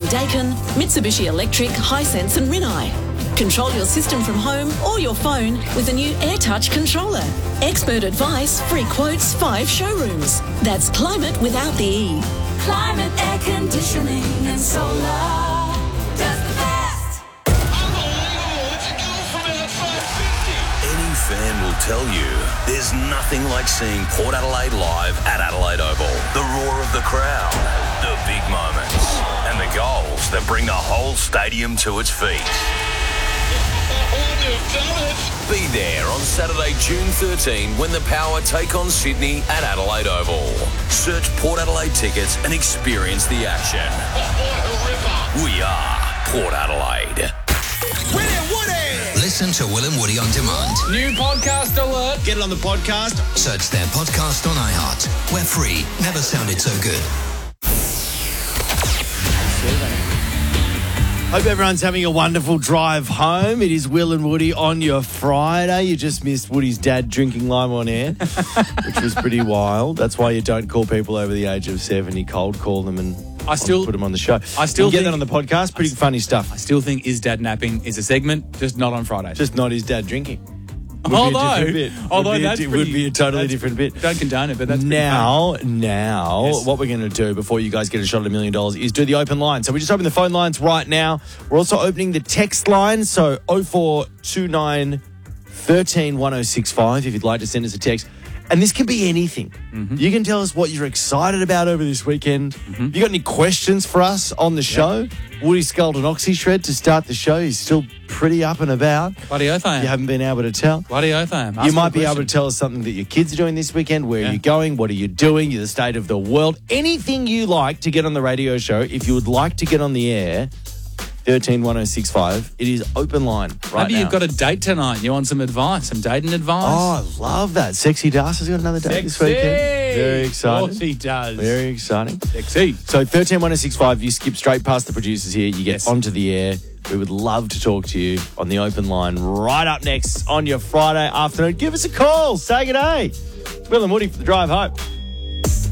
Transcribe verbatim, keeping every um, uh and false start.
Daikin, Mitsubishi Electric, Hisense and Rinnai. Control your system from home or your phone with a new AirTouch controller. Expert advice, free quotes, five showrooms. That's climate without the E. Climate air conditioning and solar. Just the best. Unbelievable. It's a goal from the first fifty. Any fan will tell you there's nothing like seeing Port Adelaide live at Adelaide Oval. The roar of the crowd, the big moments, and the goals that bring the whole stadium to its feet. Be there on Saturday, June thirteenth, when the Power take on Sydney at Adelaide Oval. Search Port Adelaide tickets and experience the action. We are Port Adelaide. Will and Woody! Listen to Will and Woody on demand. New podcast alert. Get it on the podcast. Search their podcast on iHeart. We're free. Never sounded so good. Hope everyone's having a wonderful drive home. It is Will and Woody on your Friday. You just missed Woody's dad drinking lime on air, which was pretty wild. That's why you don't call people over the age of seventy, cold call them and I still put them on the show. I still you get think, that on the podcast. Pretty I, funny stuff. I still think Is Dad Napping is a segment, just not on Fridays. Just not his dad drinking. Would although, be a bit. although would be that's a, pretty, would be a totally that's, different bit. Don't condone it, but that's now. Now, Yes. what we're going to do before you guys get a shot at a million dollars is do the open line. So we just open the phone lines right now. We're also opening the text line. So oh four two nine, one three, one oh six five if you'd like to send us a text. And this can be anything. Mm-hmm. You can tell us what you're excited about over this weekend. Mm-hmm. You got any questions for us on the show? Yep. Woody sculled an oxy shred to start the show. He's still pretty up and about. Bloody oath I am. You haven't been able to tell. Bloody oath I am. Ask you might me a be able question. to tell us something that your kids are doing this weekend. Where Yeah. are you going? What are you doing? You're the state of the world. Anything you like to get on the radio show, if you would like to get on the air, thirteen one oh six five. It is open line right Maybe now. you've got a date tonight. You want some advice, some dating advice? Oh, I love that. Sexy Das has got another date this weekend. Very exciting. Of course he does. Very exciting. Sexy. So thirteen one oh six five, you skip straight past the producers here. You get Yes. onto the air. We would love to talk to you on the open line right up next on your Friday afternoon. Give us a call. Say good day. Will and Woody for the drive home.